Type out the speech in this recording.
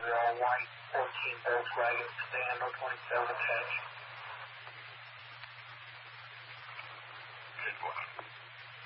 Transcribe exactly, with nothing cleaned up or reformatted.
they're all white fourteen Volkswagen sedan, no twenty-seven attached. ten one.